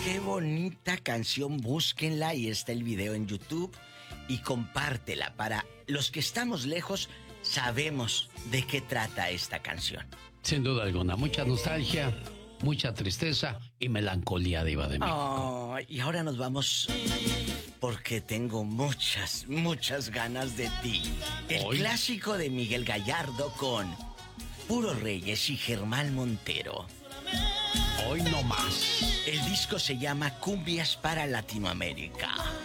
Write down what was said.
Qué bonita canción, búsquenla y está el video en YouTube y compártela. Para los que estamos lejos, sabemos de qué trata esta canción. Sin duda alguna, mucha nostalgia, mucha tristeza y melancolía, Diva de México. Oh, y ahora nos vamos porque tengo muchas ganas de ti. El clásico de Miguel Gallardo con Puro Reyes y Germán Montero. Hoy no más. El disco se llama Cumbias para Latinoamérica.